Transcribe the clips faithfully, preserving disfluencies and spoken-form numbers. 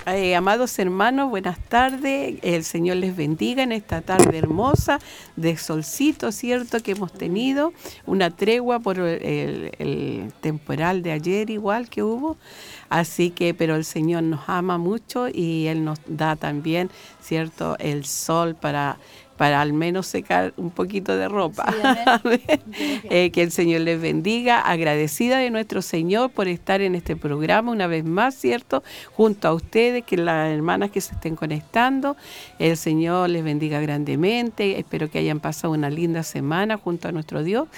Eh, amados hermanos, buenas tardes. El Señor les bendiga en esta tarde hermosa de solcito, ¿cierto? Que hemos tenido una tregua por el, el, el temporal de ayer igual que hubo. Así que, pero el Señor nos ama mucho y Él nos da también, ¿cierto? El sol para... para al menos secar un poquito de ropa. Sí, eh, que el Señor les bendiga, agradecida de nuestro Señor por estar en este programa una vez más, ¿cierto? Junto a ustedes, que las hermanas que se estén conectando, el Señor les bendiga grandemente, espero que hayan pasado una linda semana junto a nuestro Dios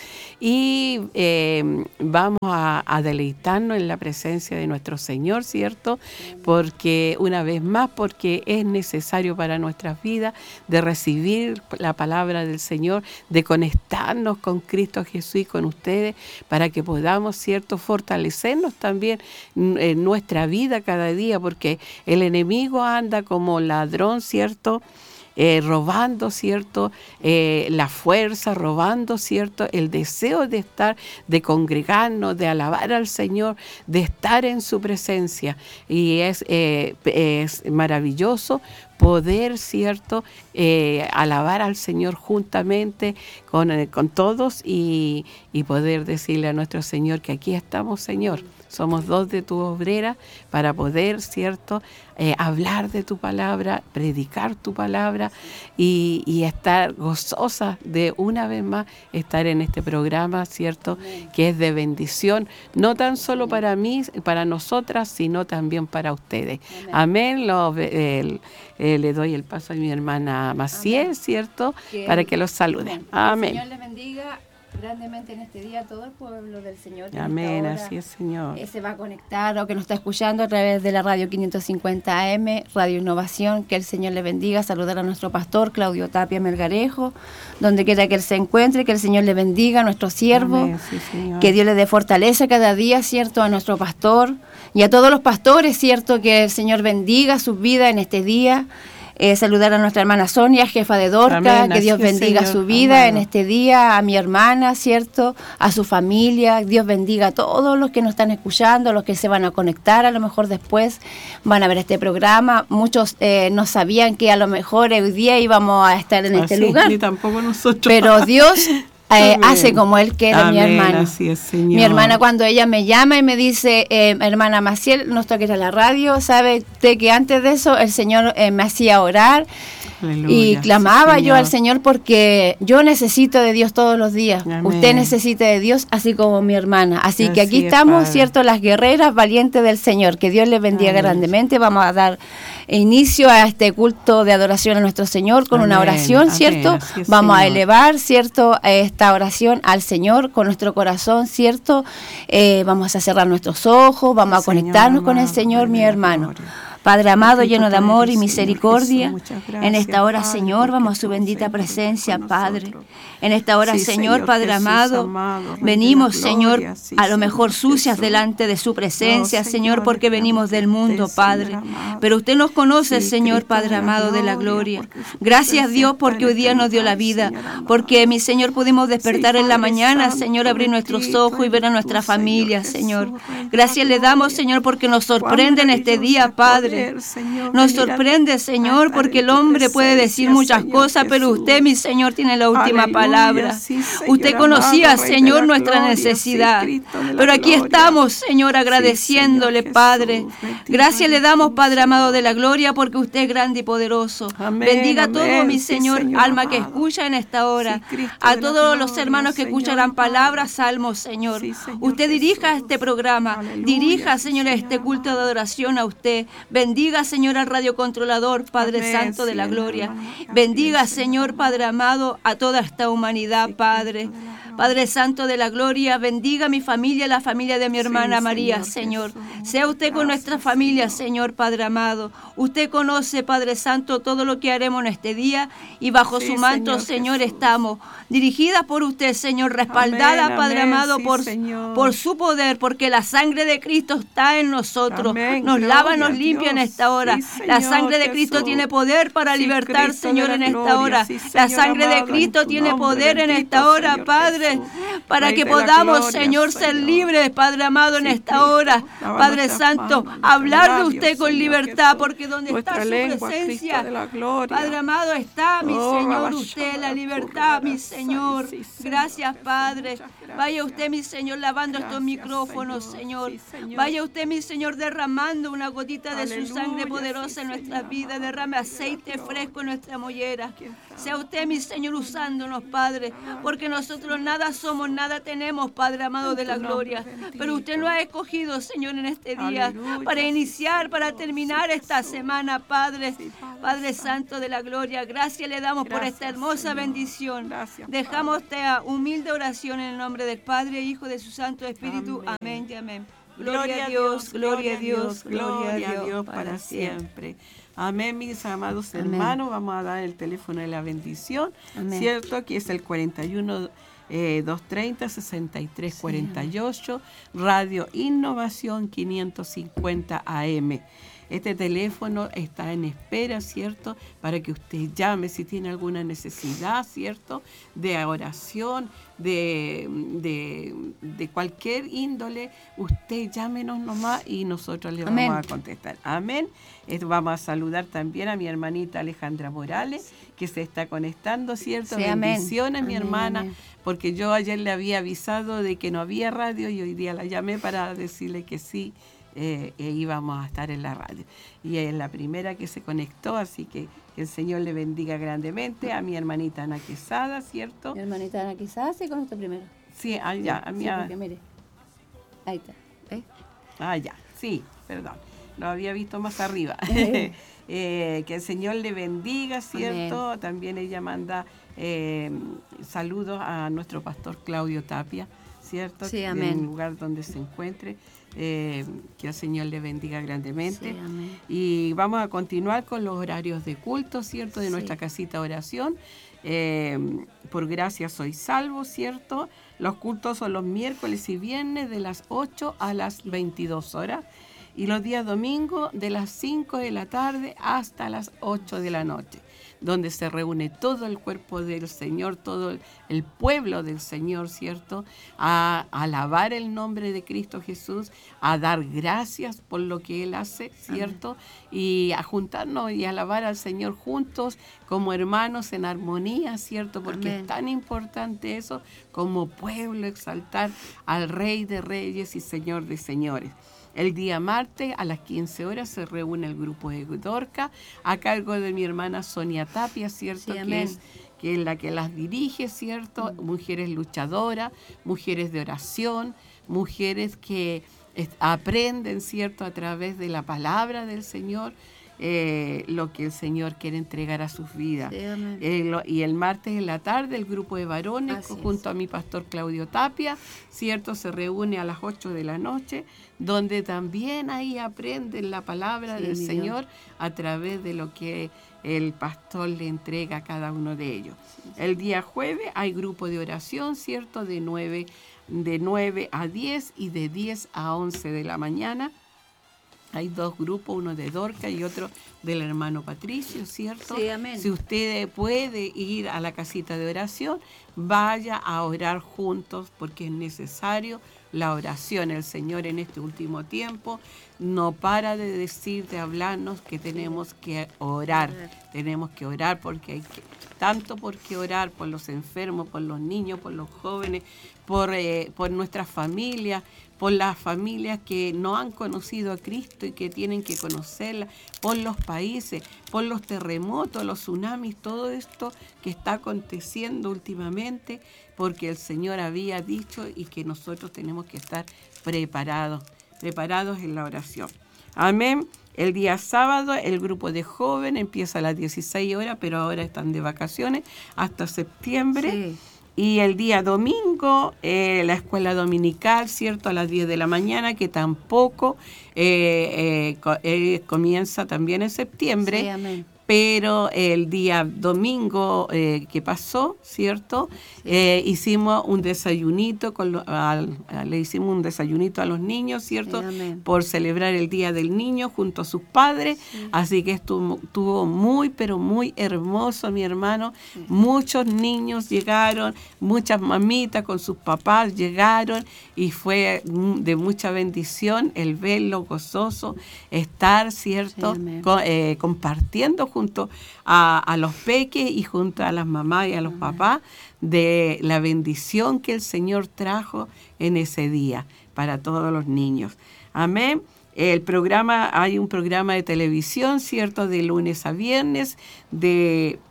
y eh, vamos a, a deleitarnos en la presencia de nuestro Señor, ¿cierto? Porque una vez más, porque es necesario para nuestras vidas de recibir la palabra del Señor, de conectarnos con Cristo Jesús y con ustedes para que podamos, cierto, fortalecernos también en nuestra vida cada día, porque el enemigo anda como ladrón, cierto, Eh, robando, ¿cierto? Eh, la fuerza, robando, ¿cierto? El deseo de estar, de congregarnos, de alabar al Señor, de estar en su presencia. Y es, eh, es maravilloso poder, ¿cierto? Eh, alabar al Señor juntamente con, eh, con todos y, y poder decirle a nuestro Señor que aquí estamos, Señor. Somos dos de tu obrera para poder, ¿cierto?, eh, hablar de tu palabra, predicar tu palabra y, y estar gozosa de una vez más estar en este programa, ¿cierto?, Amén. Que es de bendición, no tan solo para mí, para nosotras, sino también para ustedes. Amén. Amén. Lo, el, eh, le doy el paso a mi hermana Maciel, Amén. ¿Cierto?, que, para que los salude. Amén. Que el Señor les bendiga grandemente en este día todo el pueblo del Señor. Amén, así es, Señor. Eh, se va a conectar o que nos está escuchando a través de la radio quinientos cincuenta A M, Radio Innovación. Que el Señor le bendiga. Saludar a nuestro pastor Claudio Tapia Melgarejo, donde quiera que él se encuentre. Que el Señor le bendiga a nuestro siervo. Amén, sí, Señor. Que Dios le dé fortaleza cada día, ¿cierto?, a nuestro pastor y a todos los pastores, ¿cierto?, que el Señor bendiga sus vidas en este día. Eh, saludar a nuestra hermana Sonia, jefa de Dorca, Amén, que Dios bendiga Señor, su vida amado. En este día, a mi hermana, ¿cierto?, a su familia, Dios bendiga a todos los que nos están escuchando, los que se van a conectar, a lo mejor después van a ver este programa. Muchos eh, no sabían que a lo mejor hoy día íbamos a estar en este Así, lugar, ni tampoco nosotros. Pero Dios... Eh, hace como Él quiere. Amén, mi hermana. Así es, Señor. Mi hermana, cuando ella me llama y me dice, eh, hermana Maciel, nos toca ir a la radio, ¿sabe usted que antes de eso el Señor eh, me hacía orar? Aleluya, y clamaba sí, yo al Señor porque yo necesito de Dios todos los días. Amén. Usted necesita de Dios así como mi hermana. Así, así que aquí es, estamos, Padre. ¿Cierto? Las guerreras valientes del Señor. Que Dios les bendiga Amén. Grandemente. Vamos a dar inicio a este culto de adoración a nuestro Señor con Amén. Una oración, Amén. ¿Cierto? Es, Vamos Señor. A elevar, ¿cierto?, esta oración al Señor con nuestro corazón, ¿cierto? Eh, vamos a cerrar nuestros ojos, vamos a Señor, conectarnos amado, con el Señor, mi hermano. Padre amado, lleno de amor y misericordia, en esta hora, Señor, vamos a su bendita presencia, Padre. En esta hora, sí, Señor, Padre amado, venimos, Señor, a lo mejor sucias delante de su presencia, Señor, porque venimos del mundo, Padre. Pero usted nos conoce, Señor, Padre amado de la gloria. Gracias, Dios, porque hoy día nos dio la vida, porque, mi Señor, pudimos despertar en la mañana, Señor, abrir nuestros ojos y ver a nuestra familia, Señor. Gracias le damos, Señor, porque nos sorprende en este día, Padre. Nos sorprende, Señor, porque el hombre puede decir muchas cosas, pero usted, mi Señor, tiene la última palabra. Usted conocía, Señor, nuestra necesidad. Pero aquí estamos, Señor, agradeciéndole, Padre. Gracias le damos, Padre amado de la gloria, porque usted es grande y poderoso. Bendiga a todo, mi Señor, alma que escucha en esta hora. A todos los hermanos que escucharán palabras, salmos, Señor. Usted dirija este programa. Dirija, Señor, este culto de adoración a usted. Bendiga, Señor, al radiocontrolador, Padre Amén, Santo de la gloria. Bendiga, Señor, Padre amado, a toda esta humanidad, Padre. Padre Santo de la gloria, bendiga a mi familia, la familia de mi hermana sí, María, Señor. Señor. Sea usted con nuestra familia, Señor, Padre amado. Usted conoce, Padre Santo, todo lo que haremos en este día y bajo sí, su manto, Señor, Señor estamos. Dirigida por usted, Señor, respaldada, amén, Padre amén, amado, sí, por, por su poder, porque la sangre de Cristo está en nosotros. Amén, nos lava, nos limpia en esta hora. Sí, Señor, la sangre de Cristo Jesús. Tiene poder para sí, libertar, Cristo Señor, en esta gloria. hora. Sí, Señor, la sangre amado, de Cristo tiene nombre, poder en esta hora, Señor, Padre libres, para que podamos, Señor, ser libres, Padre amado, en esta hora, Padre Santo, hablar de usted con libertad, porque donde está su presencia, Padre amado, está, mi Señor, usted, la libertad, mi Señor. Gracias, Padre. Vaya usted, mi Señor, lavando estos micrófonos, Señor. Vaya usted, mi Señor, derramando una gotita de su sangre poderosa en nuestra vida. Derrame aceite fresco en nuestra mollera. Sea usted, mi Señor, usándonos, Padre, porque nosotros nada somos, nada tenemos, Padre amado de la gloria. Pero usted lo ha escogido, Señor, en este día, para iniciar, para terminar esta semana, Padre. Padre Santo de la gloria, gracias le damos por esta hermosa bendición. Dejamos esta humilde oración en el nombre del Padre, Hijo, de su Santo Espíritu. Amén y amén. Gloria a Dios, gloria a Dios, gloria a Dios para siempre. Amén, mis amados Amén. Hermanos. Vamos a dar el teléfono de la bendición. Amén. Cierto que es el cuarenta y uno, eh, doscientos treinta, sesenta y tres cuarenta y ocho. Sí. Radio Innovación quinientos cincuenta A M. Este teléfono está en espera, ¿cierto? Para que usted llame si tiene alguna necesidad, ¿cierto? De oración, de, de, de cualquier índole. Usted llámenos nomás y nosotros le vamos Amén. A contestar. Amén. Esto vamos a saludar también a mi hermanita Alejandra Morales, que se está conectando, ¿cierto? Sí, bendiciones, amén. Mi amén, hermana, amén. Porque yo ayer le había avisado de que no había radio y hoy día la llamé para decirle que sí. Eh, eh, íbamos a estar en la radio y es la primera que se conectó, así que que el Señor le bendiga grandemente. A mi hermanita Ana Quesada, ¿cierto? Mi hermanita Ana Quesada se conectó primero. Sí, allá, a mi sí, porque, mire, ahí está, ¿ves? Ah, ya, sí, perdón, lo había visto más arriba. eh, que el Señor le bendiga, ¿cierto? Amén. También ella manda eh, saludos a nuestro pastor Claudio Tapia, ¿cierto? Sí, amén. En el lugar donde se encuentre. Eh, que el Señor le bendiga grandemente. Sí, amén. Y vamos a continuar con los horarios de culto, ¿cierto? De sí. nuestra casita de oración. Eh, por gracia soy salvo, ¿cierto? Los cultos son los miércoles y viernes de las ocho a las veintidós horas. Y los días domingos de las cinco de la tarde hasta las ocho de la noche, donde se reúne todo el cuerpo del Señor, todo el pueblo del Señor, ¿cierto? A, a alabar el nombre de Cristo Jesús, a dar gracias por lo que Él hace, ¿cierto? Amén. Y a juntarnos y alabar al Señor juntos como hermanos en armonía, ¿cierto? Porque Amén. Es tan importante eso como pueblo, exaltar al Rey de Reyes y Señor de Señores. El día martes a las quince horas se reúne el grupo de Dorca a cargo de mi hermana Sonia Tapia, ¿cierto? Sí, que, es, que es la que las dirige, ¿cierto? Mm. Mujeres luchadoras, mujeres de oración, mujeres que es, aprenden, ¿cierto? A través de la palabra del Señor. Eh, lo que el Señor quiere entregar a sus vidas. Sí, eh, lo, y el martes en la tarde el grupo de varones Así junto es. A mi pastor Claudio Tapia, cierto, se reúne a las ocho de la noche, donde también ahí aprenden la palabra sí, del Señor Dios. A través de lo que el pastor le entrega a cada uno de ellos. Sí, sí. El día jueves hay grupo de oración, cierto, de nueve, de nueve a diez y de diez a once de la mañana. Hay dos grupos, uno de Dorca y otro del hermano Patricio, ¿cierto? Sí, amén. Si usted puede ir a la casita de oración, vaya a orar juntos porque es necesario la oración. El Señor en este último tiempo no para de decir, de hablarnos que tenemos que orar. Tenemos que orar porque hay que, tanto por qué orar por los enfermos, por los niños, por los jóvenes, por, eh, por nuestras familias, por las familias que no han conocido a Cristo y que tienen que conocerla, por los países, por los terremotos, los tsunamis, todo esto que está aconteciendo últimamente, porque el Señor había dicho y que nosotros tenemos que estar preparados, preparados en la oración. Amén. El día sábado el grupo de jóvenes empieza a las dieciséis horas, pero ahora están de vacaciones hasta septiembre. Sí. Y el día domingo, eh, la escuela dominical, ¿cierto? A las diez de la mañana, que tampoco eh, eh, co- eh, comienza también en septiembre. Sí, amén. pero el día domingo eh, que pasó, ¿cierto? Eh, hicimos un desayunito, con lo, al, le hicimos un desayunito a los niños, ¿cierto? Sí, por celebrar el Día del Niño junto a sus padres, sí. Así que estuvo, estuvo muy, pero muy hermoso, mi hermano. Sí. Muchos niños llegaron, muchas mamitas con sus papás llegaron y fue de mucha bendición el verlo gozoso, estar, ¿cierto? Sí, Con, eh, compartiendo junto a, a los peques y junto a las mamás y a los amén. Papás de la bendición que el Señor trajo en ese día para todos los niños. Amén. El programa, hay un programa de televisión, ¿cierto? De lunes a viernes, de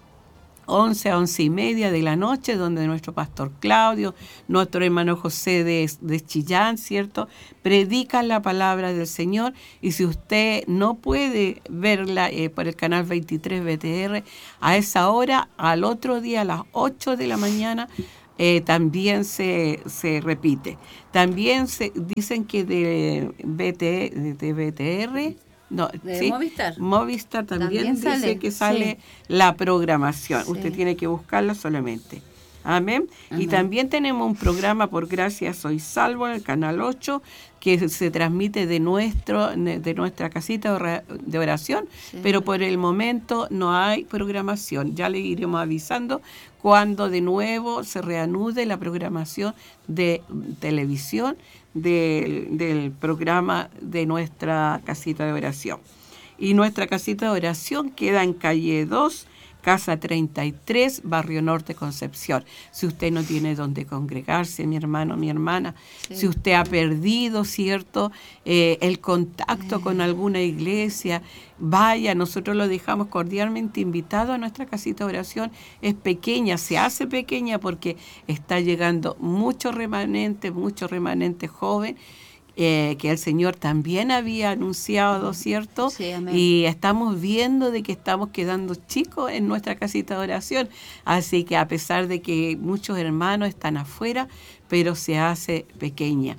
once a once y media de la noche, donde nuestro pastor Claudio, nuestro hermano José de, de Chillán, ¿cierto? Predican la palabra del Señor. Y si usted no puede verla eh, por el canal veintitrés B T R, a esa hora, al otro día a las ocho de la mañana, Eh, también se, se repite. También se dicen que de, B T, de B T R, no, de ¿sí? Movistar. Movistar también, también dice sale, que sale sí. la programación. Sí. Usted tiene que buscarla solamente. Amén. Amén. Y también tenemos un programa por Gracia Soy Salvo en el canal ocho que se transmite de nuestro de nuestra casita de oración, sí. Pero por el momento no hay programación. Ya le iremos avisando cuando de nuevo se reanude la programación de televisión del, del programa de nuestra casita de oración. Y nuestra casita de oración queda en calle dos, Casa treinta y tres, Barrio Norte, Concepción. Si usted no tiene dónde congregarse, mi hermano, mi hermana, sí. Si usted ha perdido, ¿cierto?, eh, el contacto sí. con alguna iglesia, vaya, nosotros lo dejamos cordialmente invitado a nuestra casita de oración. Es pequeña, se hace pequeña porque está llegando mucho remanente, mucho remanente joven, Eh, que el Señor también había anunciado, ¿cierto? Sí, amén. Y estamos viendo de que estamos quedando chicos en nuestra casita de oración. Así que a pesar de que muchos hermanos están afuera, pero se hace pequeña.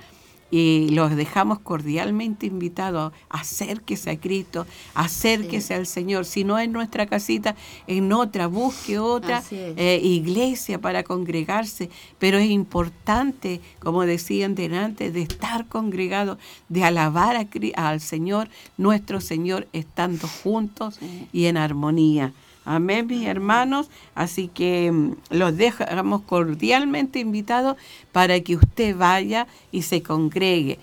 Y los dejamos cordialmente invitados a acérquese a Cristo, acérquese sí. al Señor. Si no en nuestra casita, en otra, busque otra eh, iglesia para congregarse. Pero es importante, como decían delante, de estar congregados, de alabar a, al Señor, nuestro Señor, estando juntos sí. y en armonía. Amén, mis hermanos. Así que los dejamos cordialmente invitados para que usted vaya y se congregue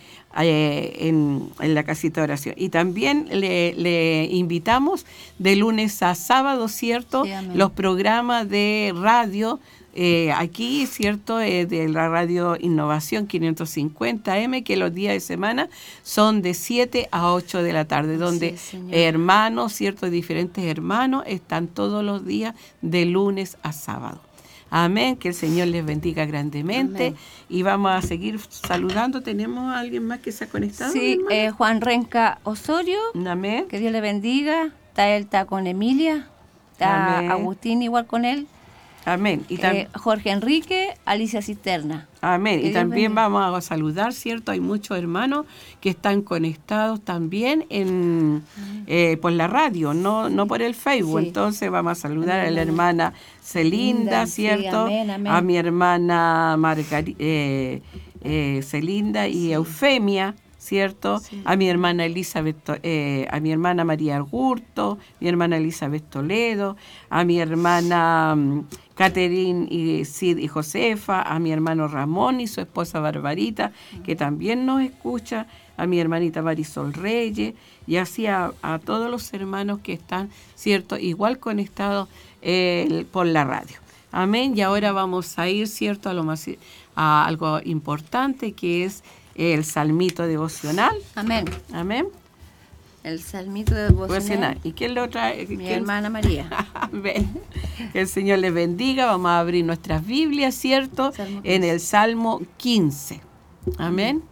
eh, en, en la casita de oración. Y también le, le invitamos de lunes a sábado, ¿cierto? Sí, los programas de radio. Eh, aquí, ¿cierto?, eh, de la radio Innovación quinientos cincuenta eme, que los días de semana son de siete a ocho de la tarde, donde sí, hermanos, ¿cierto?, diferentes hermanos están todos los días de lunes a sábado. Amén, que el Señor les bendiga grandemente. Amén. Y vamos a seguir saludando. ¿Tenemos a alguien más que se ha conectado? Sí, eh, Juan Renca Osorio. Amén. Que Dios le bendiga. Está él, está con Emilia. Está Amén. Agustín igual con él. Amén. Y tam- eh, Jorge Enrique, Alicia Cisterna. Amén. Y también vamos a saludar, ¿cierto? Hay muchos hermanos que están conectados también en eh, por la radio, no no por el Facebook. Sí. Entonces vamos a saludar amén, a la hermana Celinda, ¿cierto? Sí, amén, amén. A mi hermana Margarita, eh, eh, Celinda y sí. Eufemia, ¿cierto? Sí. A mi hermana Elizabeth, eh, a mi hermana María Argurto, mi hermana Elizabeth Toledo, a mi hermana um, Catherine y Sid y Josefa, a mi hermano Ramón y su esposa Barbarita, uh-huh. que también nos escucha, a mi hermanita Marisol Reyes, y así a, a todos los hermanos que están, ¿cierto?, igual conectados eh, por la radio. Amén. Y ahora vamos a ir, ¿cierto?, a, lo más, a algo importante, que es el salmito devocional. Amén. Amén. El salmito devocional. ¿Y quién lo trae? Mi ¿Quién? hermana María. Amén. Que el Señor les bendiga. Vamos a abrir nuestras Biblias, ¿cierto? En el Salmo quince. Amén.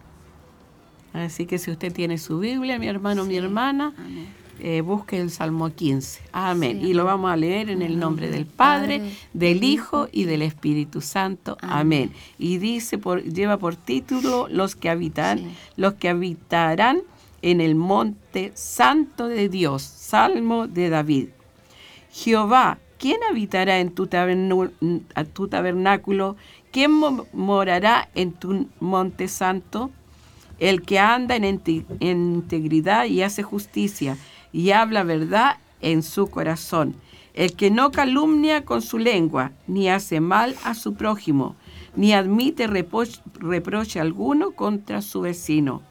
Amén. Así que si usted tiene su Biblia, mi hermano, sí. mi hermana, eh, busque el Salmo quince. Amén. Sí, y lo vamos a leer en el nombre del Padre, Padre del Hijo y del Espíritu Santo. Amén. Amén. Y dice, por, lleva por título los que habitan, sí. los que habitarán en el monte santo de Dios. Salmo de David. Jehová, ¿quién habitará en tu, tabernu- tu tabernáculo? ¿Quién mo- morará en tu monte santo? El que anda en, enti- en integridad y hace justicia, y habla verdad en su corazón. El que no calumnia con su lengua, ni hace mal a su prójimo, ni admite reproche, reproche alguno contra su vecino.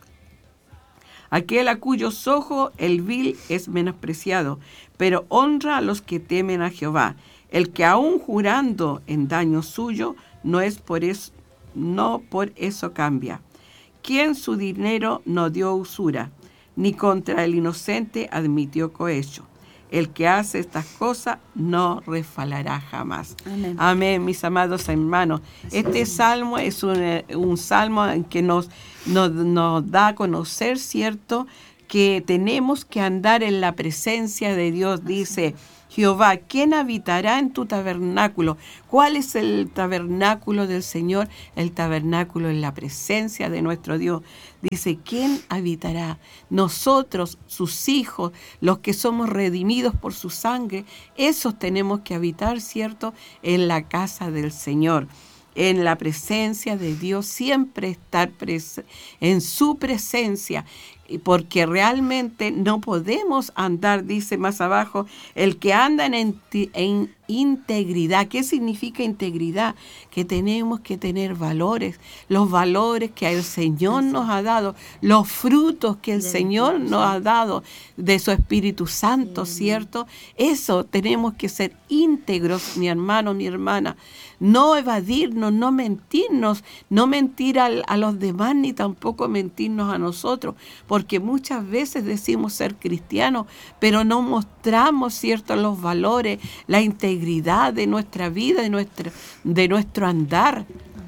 Aquel a cuyos ojos el vil es menospreciado, pero honra a los que temen a Jehová. El que aun jurando en daño suyo, no es por eso, no por eso cambia. Quien su dinero no dio usura, ni contra el inocente admitió cohecho. El que hace estas cosas no resbalará jamás. Amén. Amén, mis amados hermanos. Este salmo es un, un salmo en que nos, nos, nos da a conocer, ¿cierto?, que tenemos que andar en la presencia de Dios. Dice Jehová, ¿quién habitará en tu tabernáculo? ¿Cuál es el tabernáculo del Señor? El tabernáculo en la presencia de nuestro Dios. Dice, ¿quién habitará? Nosotros, sus hijos, los que somos redimidos por su sangre, esos tenemos que habitar, ¿cierto?, en la casa del Señor. En la presencia de Dios, siempre estar pres- en su presencia, porque realmente no podemos andar, dice más abajo, el que anda en, enti- en integridad. ¿Qué significa integridad? Que tenemos que tener valores, los valores que el Señor nos ha dado, los frutos que el Señor nos ha dado de su Espíritu Santo, ¿cierto? Eso tenemos que ser íntegros, mi hermano, mi hermana. No evadirnos, no mentirnos, no mentir al, a los demás, ni tampoco mentirnos a nosotros, porque muchas veces decimos ser cristianos, pero no mostramos, ¿cierto?, los valores, la integridad de nuestra vida, de nuestro, de nuestro andar.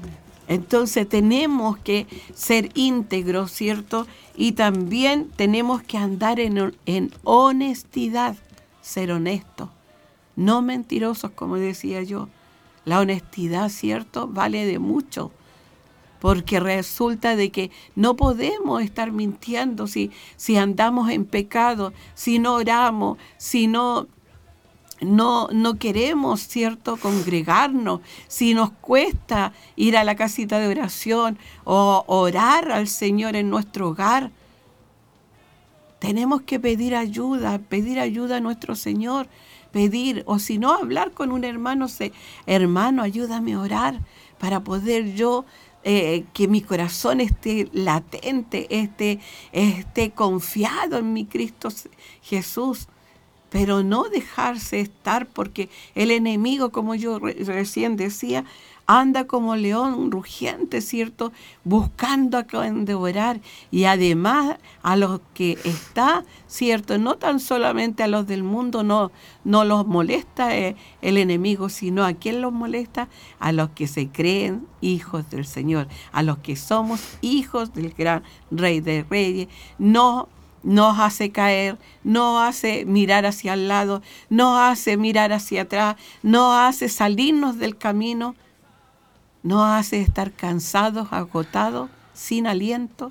Entonces tenemos que ser íntegros, ¿cierto? Y también tenemos que andar en, en honestidad, ser honestos, no mentirosos, como decía yo. La honestidad, ¿cierto?, vale de mucho, porque resulta de que no podemos estar mintiendo si, si andamos en pecado, si no oramos, si no, no, no queremos, ¿cierto?, congregarnos, si nos cuesta ir a la casita de oración o orar al Señor en nuestro hogar. Tenemos que pedir ayuda, pedir ayuda a nuestro Señor, pedir, o si no, hablar con un hermano, se, hermano, ayúdame a orar para poder yo, eh, que mi corazón esté latente, esté, esté confiado en mi Cristo Jesús, pero no dejarse estar, porque el enemigo, como yo re, recién decía, anda como león rugiente, ¿cierto?, buscando a quien devorar, y además a los que está, ¿cierto?, no tan solamente a los del mundo, no, no los molesta eh, el enemigo, sino a quien los molesta, a los que se creen hijos del Señor, a los que somos hijos del gran Rey de Reyes. No nos hace caer, no hace mirar hacia el lado, no hace mirar hacia atrás, no hace salirnos del camino, nos hace estar cansados, agotados, sin aliento.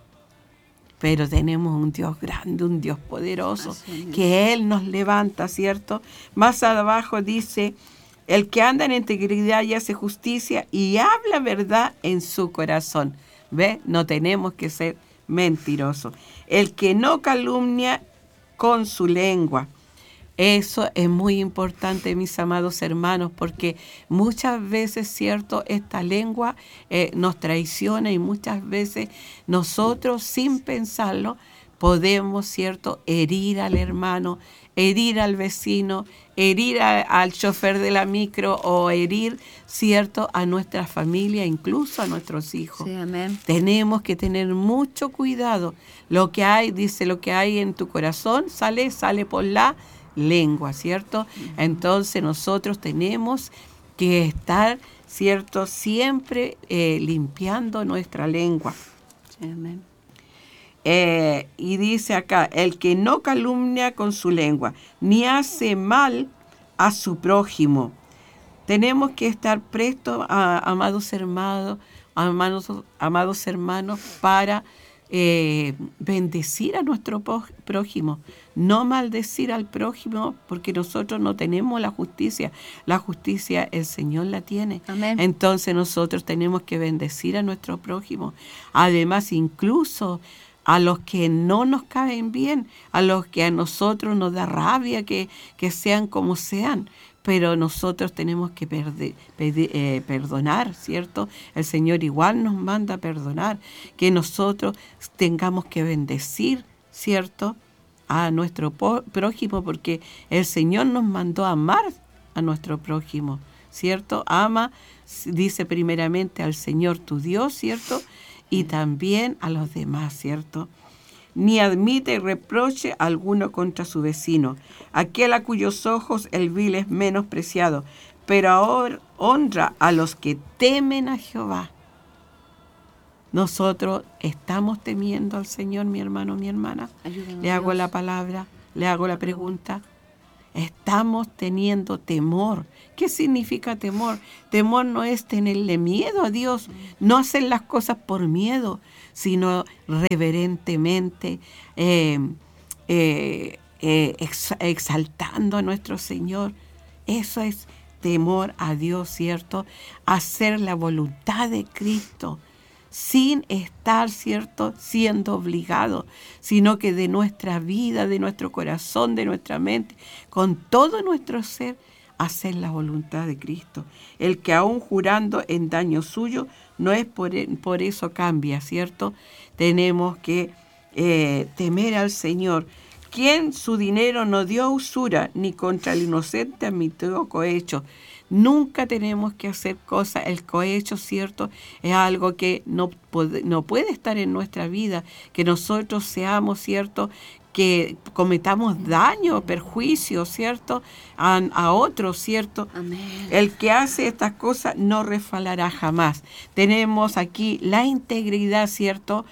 Pero tenemos un Dios grande, un Dios poderoso, que Él nos levanta, ¿cierto? Más abajo dice, el que anda en integridad y hace justicia y habla verdad en su corazón. ¿Ve? No tenemos que ser mentirosos. El que no calumnia con su lengua. Eso es muy importante, mis amados hermanos, porque muchas veces, ¿cierto?, esta lengua eh, nos traiciona, y muchas veces nosotros, sin pensarlo, podemos, ¿cierto?, herir al hermano, herir al vecino, herir a, al chofer de la micro, o herir, ¿cierto?, a nuestra familia, incluso a nuestros hijos. Sí, amén. Tenemos que tener mucho cuidado. Lo que hay, dice, lo que hay en tu corazón sale, sale por la lengua, ¿cierto? Entonces nosotros tenemos que estar, ¿cierto?, siempre eh, limpiando nuestra lengua. Amén. Eh, y dice acá, el que no calumnia con su lengua, ni hace mal a su prójimo. Tenemos que estar prestos, a, amados hermanos, amados, amados hermanos, para eh, bendecir a nuestro prójimo, no maldecir al prójimo, porque nosotros no tenemos la justicia. La justicia el Señor la tiene. Amén. Entonces nosotros tenemos que bendecir a nuestro prójimo. Además, incluso a los que no nos caen bien, a los que a nosotros nos da rabia que, que sean como sean, pero nosotros tenemos que perde, pedir, eh, perdonar, ¿cierto? El Señor igual nos manda a perdonar, que nosotros tengamos que bendecir, ¿cierto?, a nuestro prójimo, porque el Señor nos mandó a amar a nuestro prójimo, ¿cierto? Ama, dice primeramente al Señor tu Dios, ¿cierto?, y también a los demás, ¿cierto? Ni admite reproche alguno contra su vecino, aquel a cuyos ojos el vil es menospreciado, pero ahora honra a los que temen a Jehová. Nosotros estamos temiendo al Señor, mi hermano, mi hermana. Ayúdanos, le hago Dios. La palabra, le hago la pregunta. Estamos teniendo temor. ¿Qué significa temor? Temor no es tenerle miedo a Dios, no hacer las cosas por miedo, sino reverentemente, eh, eh, eh, ex, exaltando a nuestro Señor. Eso es temor a Dios, ¿cierto? Hacer la voluntad de Cristo, sin estar, ¿cierto?, siendo obligado, sino que de nuestra vida, de nuestro corazón, de nuestra mente, con todo nuestro ser, hacer la voluntad de Cristo. El que aún jurando en daño suyo, no es por, por eso cambia, ¿cierto? Tenemos que eh, temer al Señor, quien su dinero no dio a usura, ni contra el inocente admitió cohecho. Nunca tenemos que hacer cosas, el cohecho, ¿cierto?, es algo que no puede, no puede estar en nuestra vida, que nosotros seamos, ¿cierto?, que cometamos daño, perjuicio, ¿cierto?, a, a otros, ¿cierto? Amén. El que hace estas cosas no resbalará jamás. Tenemos aquí la integridad, ¿cierto?,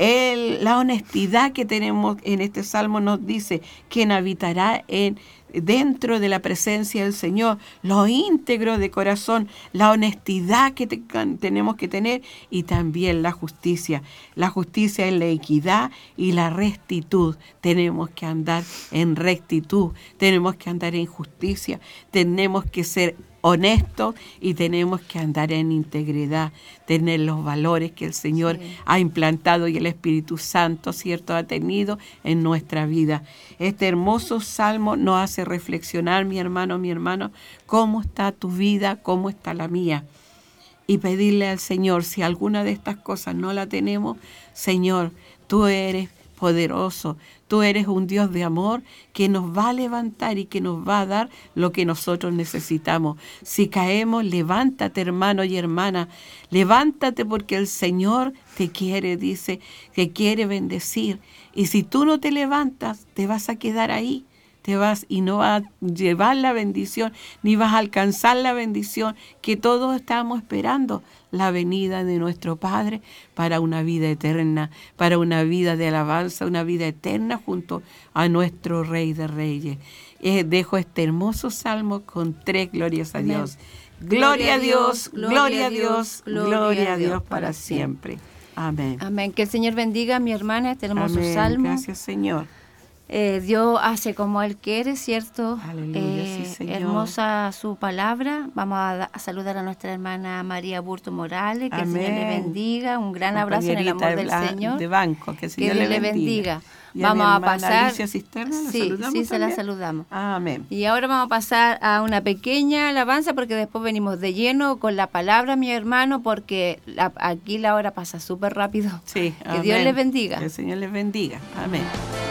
El, la honestidad que tenemos en este salmo nos dice, quien habitará en dentro de la presencia del Señor, lo íntegro de corazón, la honestidad que te, tenemos que tener, y también la justicia. La justicia es la equidad y la rectitud. Tenemos que andar en rectitud, tenemos que andar en justicia, tenemos que ser honestos y tenemos que andar en integridad, tener los valores que el Señor sí. ha implantado y el Espíritu Santo, ¿cierto?, ha tenido en nuestra vida. Este hermoso salmo nos hace reflexionar, mi hermano, mi hermano, cómo está tu vida, cómo está la mía. Y pedirle al Señor, si alguna de estas cosas no la tenemos, Señor, tú eres poderoso, tú eres un Dios de amor que nos va a levantar y que nos va a dar lo que nosotros necesitamos. Si caemos, levántate, hermano y hermana, levántate, porque el Señor te quiere, dice, que quiere bendecir. Y si tú no te levantas, te vas a quedar ahí, te vas y no vas a llevar la bendición, ni vas a alcanzar la bendición que todos estamos esperando, la venida de nuestro Padre para una vida eterna, para una vida de alabanza, una vida eterna junto a nuestro Rey de Reyes. Eh, dejo este hermoso salmo con tres glorias a Dios. Gloria a Dios, gloria a Dios, gloria a Dios para siempre. Amén. Amén. Que el Señor bendiga a mi hermana este hermoso Amén. Salmo. Gracias, Señor. Eh, Dios hace como Él quiere, ¿cierto? Aleluya, eh, sí, Señor. Hermosa su palabra. Vamos a, a saludar a nuestra hermana María Burto Morales. Que Amén. el Señor le bendiga. Un gran abrazo en el amor del de, Señor. De banco, que el Señor que Dios le bendiga. bendiga. Vamos a, a pasar. Alicia Cisterna, ¿la sí, saludamos sí, se también? la saludamos. Amén. Y ahora vamos a pasar a una pequeña alabanza, porque después venimos de lleno con la palabra, mi hermano, porque la, aquí la hora pasa súper rápido. Sí, que amén. Dios les bendiga. Que el Señor les bendiga. Amén.